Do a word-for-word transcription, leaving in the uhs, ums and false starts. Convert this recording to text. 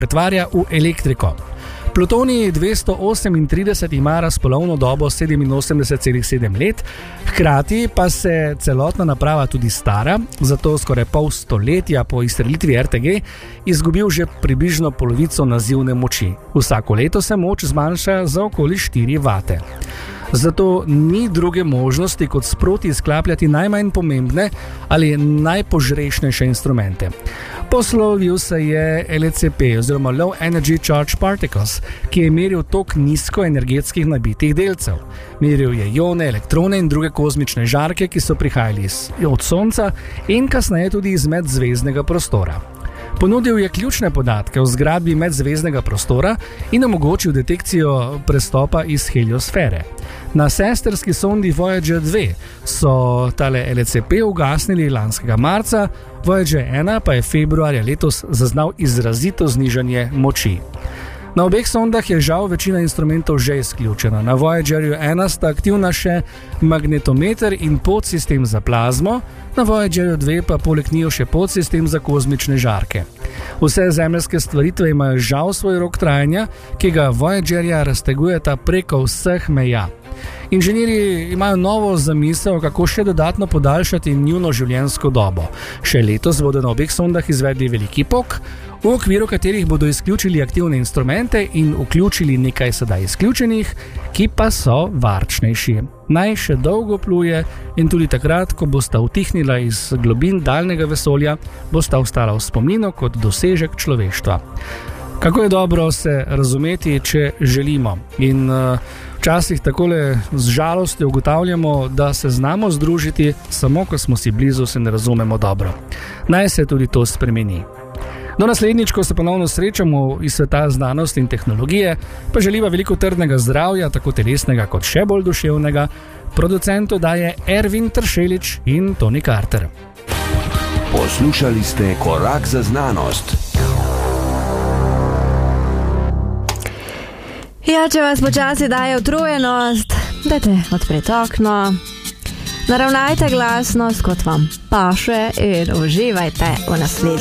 pretvarja v elektriko. Plutonij dvesto osemintrideset ima razpolovno dobo sedeminosemdeset celih sedem let, hkrati pa se celotna naprava tudi stara, zato skoraj pol stoletja po izstrelitvi er te ge izgubil že približno polovico nazivne moči. Vsako leto se moč zmanjša za okoli štiri vate. Zato ni druge možnosti, kot sproti izklapljati najmanj pomembne ali najpožrešnejše instrumente. Poslovil se je el ce pe oziroma Low Energy Charge Particles, ki je meril tok nizkoenergetskih nabitih delcev. Meril je ione, elektrone in druge kozmične žarke, ki so prihajali od Sonca in kasneje tudi iz medzvezdnega prostora. Ponudil je ključne podatke o zgradbi medzvezdnega prostora in omogočil detekcijo prestopa iz heliosfere. Na sestrski sondi Voyager dve so tale el ce pe ugasnili lanskega marca, Voyager ena pa je februarja letos zaznal izrazito znižanje moči. Na obeh sondah je žal večina instrumentov že izključena. Na Voyagerju ena sta aktivna še magnetometer in podsistem za plazmo, na Voyagerju dve pa poleg njiju še podsistem za kozmične žarke. Vse zemeljske stvaritve imajo žal svoj rok trajanja, ki ga Voyagerja raztegujeta preko vseh meja. Inženirji imajo novo zamisel, kako še dodatno podaljšati njuno življenjsko dobo. Še letos bodo na obeh sondah izvedli veliki pok, v okviru katerih bodo izključili aktivne instrumente in vključili nekaj sedaj izključenih, ki pa so varčnejši. Naj še dolgo pluje in tudi takrat, ko bosta utihnila iz globin daljnega vesolja, bosta ostala v spominu kot dosežek človeštva. Kako je dobro se razumeti, če želimo. In uh, včasih takole z žalostjo ugotavljamo, da se znamo združiti, samo ko smo si blizu, se ne razumemo dobro. Naj se tudi to spremeni. Do naslednjič, ko se ponovno srečamo iz sveta znanosti in tehnologije, pa želiva veliko trdnega zdravja, tako telesnega kot še bolj duševnega, producentu daje Ervin Tršelič in Toni Carter. Poslušali ste Korak za znanost. Ja, če vas počasi daje utrujenost, dajte odpreti okno, naravnajte glasnost, kot vam paše in uživajte v naslednji.